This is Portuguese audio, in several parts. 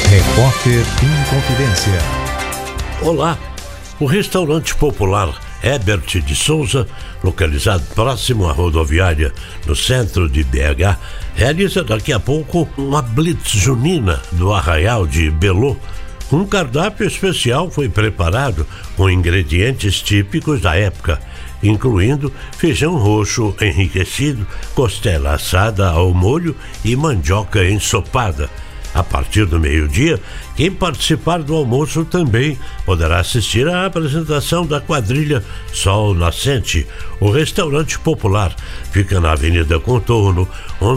Repórter Inconfidência. Olá, o restaurante popular Herbert de Souza, localizado próximo à rodoviária no centro de BH, realiza daqui a pouco uma blitz junina do Arraial de Belô. Um cardápio especial foi preparado com ingredientes típicos da época, incluindo feijão roxo enriquecido, costela assada ao molho e mandioca ensopada. A partir do meio-dia, quem participar do almoço também poderá assistir à apresentação da quadrilha Sol Nascente. O restaurante popular fica na Avenida Contorno,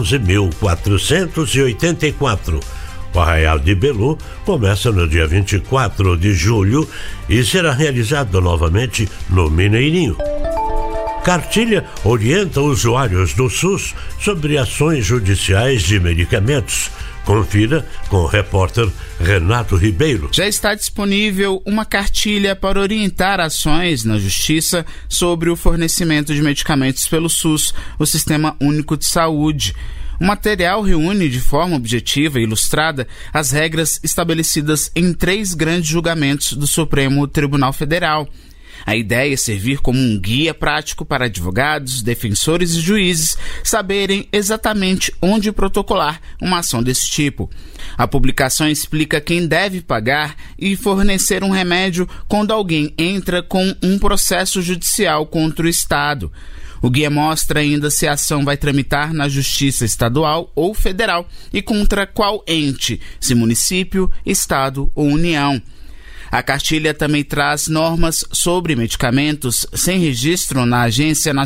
11.484. O Arraial de Belô começa no dia 24 de julho e será realizado novamente no Mineirinho. Cartilha orienta usuários do SUS sobre ações judiciais de medicamentos. Confira com o repórter Renato Ribeiro. Já está disponível uma cartilha para orientar ações na Justiça sobre o fornecimento de medicamentos pelo SUS, o Sistema Único de Saúde. O material reúne de forma objetiva e ilustrada as regras estabelecidas em 3 grandes julgamentos do Supremo Tribunal Federal. A ideia é servir como um guia prático para advogados, defensores e juízes saberem exatamente onde protocolar uma ação desse tipo. A publicação explica quem deve pagar e fornecer um remédio quando alguém entra com um processo judicial contra o Estado. O guia mostra ainda se a ação vai tramitar na Justiça Estadual ou Federal e contra qual ente, se município, Estado ou União. A cartilha também traz normas sobre medicamentos sem registro na Agência Nacional